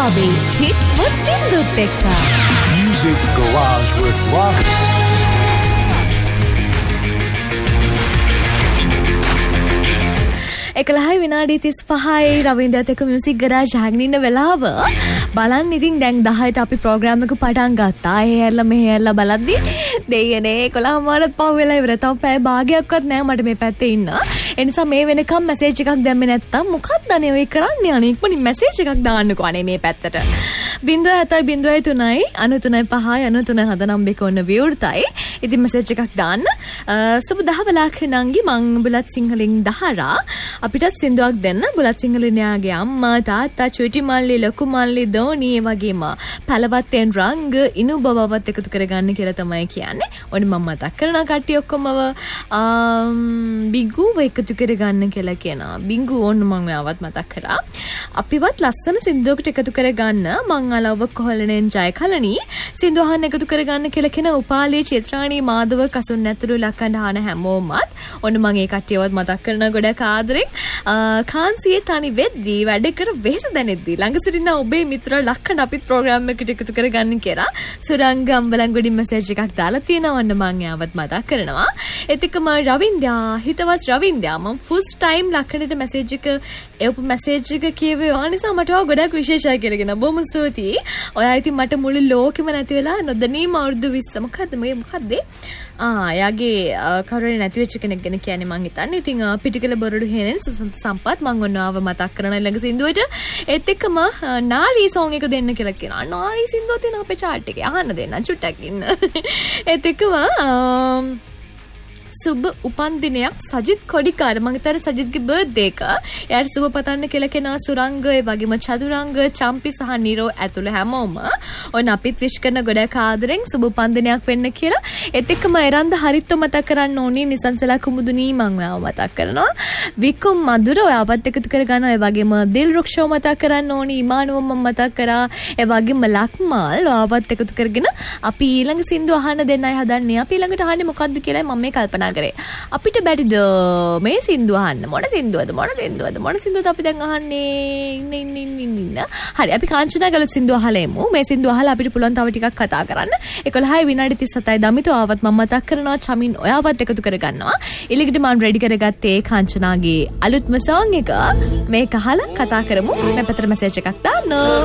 Ravi, hit Sindhut ekka. Music Garage with Ravi. එකලහයි විනාඩි 35යි රවින්දත් එක්ක music garage අහගෙන ඉන්න වෙලාව බලන්න ඉතින් දැන් 10ට අපි ප්‍රෝග්‍රෑම් එක පටන් ගත්තා. ඒ හැරලා මෙහෙ හැරලා බලද්දි දෙයනේ 11 මාරත් පහු වෙලා ඉවර. තව පැය භාගයක්වත් නැහැ මට මේ පැත්තේ ඉන්න. ඒ නිසා මේ වෙනකම් මැසේජ් එකක් දැම්මේ නැත්තම් මොකක්ද අනේ ඔය කරන්නේ? අනේ ඉක්මනින් මැසේජ් එකක් දාන්නකෝ අනේ මේ පැත්තට. 0.7 03යි 93.5යි 93.7 නම්බර් එක ඔන්න විවෘතයි. ඉතින් මැසේජ් එකක් දාන්න. සුබ දහවලක් නංගි මං බුලත් සිංහලෙන් දහරා අපිටත් සින්දුවක් දෙන්න. බුලත් සිංහලෙන්යාගේ අම්මා තාත්තා චුටි මල්ලි ලොකු මල්ලි දෝනි ඒ වගේම පළවත්තෙන් රංග ඉනු බවවත් එකතු කරගන්න කියලා තමයි කියන්නේ. ඔන්න මම මතක් කරනවා කට්ටිය ඔක්කොමව බිඟුව එකතු කරගන්න කියලා කියනවා. බිඟු ඕන්න මම ඔයාවත් මතක් කරා. අපිවත් ලස්සන සින්දුවකට එකතු කරගන්න මං අලව්ව කොහලනෙන් ජයකලනී සින්දු අහන්න එකතු කරගන්න කියලා කියන උපාලී චිත්‍රාණී මාධව කසුන් ඇතුළු ලක්කන්න හාන හැමෝමත් ඔන්න මම ඒ කට්ටියවත් මතක් කරන ගොඩක් ආදරෙන් කාන්සියේ තනි වෙද්දී වැඩ කර වෙහෙස දැනෙද්දී ළඟ සිටින ඔබේ මිත්‍ර ලක්කන්න අපිත් ප්‍රෝග්‍රෑම් එකට එකතු කරගන්න කියලා සුරංග අම්බලන්ගොඩි මැසේජ් එකක් දාලා තියෙනවා. ඔන්න මම යාවත් මතක් කරනවා. එතිකම රවින්ද්‍යා හිතවත් රවින්ද්‍යා මම ෆුල් ටයිම් ලක්කන්නට මැසේජ් එක එවපු මැසේජ් එක කියවේ ඔය නිසා මට ඔය ගොඩක් විශේෂයි කියලා කියන බොහොම ස්තුතියි. ඔයා ඉතින් මට මුළු ලෝකෙම නැති වෙලා නොදැනීම අවුරුදු 20 මොකද්ද යාගේ කවුරුරි නැති වෙච්ච කෙනෙක් ගැන කියන්නේ මං හිතන්නේ. ඉතින් පිටිකල බොරළු හේනෙන් සුසන්ත සම්පත් මං ඔන්නව මතක් කරන ළඟ සින්දුවට ඒත් එක්කම නාරි සෝං එක දෙන්න කියලා කියනවා. නාරි සින්දුව තියෙන අපේ chart එකේ අහන්න දෙන්න චුට්ටක් ඉන්න. ඒත් එක්කම සුබ උපන් දිනයක් සජිත් කොඩිකාර මම හිතන්නේ සජිත්ගේ බර්ත්ඩේ එක. එයාට සුබ පතන්න කියලා කෙනා සුරංග ඒ වගේම චතුරංග චම්පි සහ නිරෝ ඇතුළු හැමෝම ඔන්න අපිත් විශ් කරන ගොඩක් ආදරෙන් සුබ උපන් දිනයක් වෙන්න කියලා. ඒත් එක්කම එරන්ද හරිත්ව මතක් කරන්න ඕනි. නිසංසලා කුමුදුනී මම ඔයාව මතක් කරනවා. විකුම් මధుර ඔයාවත් එකතු කර ගන්නවා. ඒ වගේම දිල් රුක්ෂෝ මතක් කරන්න ඕනි. ඉමානුව මම මතක් කරා. ඒ වගේම ලක්මාල් ඔයාවත් එකතු කරගෙන අපි ඊළඟ සින්දු අහන්න දෙන්නයි හදන්නේ. අපි ඊළඟට අහන්නේ මොකද්ද කියලා මම මේ කල්පනා කරේ. අපිට බැරිද මේ සින්දුව අහන්න? මොන සින්දුවද අපි දැන් අහන්නේ? ඉන්න. හරි අපි කාංචනාගල සින්දුව අහලා එමු. මේ සින්දුව අහලා අපිට පුළුවන් තව ටිකක් කතා කරන්න. 11යි විනාඩි 37යි දමිතෝ ආවත් මම මතක් කරනවා. චමින් ඔයාවත් එකතු කරගන්නවා. ඊළඟට මම රෙඩි කරගත්තේ කාංචනාගේ අලුත්ම සෝං එක. මේක අහලා කතා කරමු. මේ පැත්තට මැසේජ් එකක් දාන්න.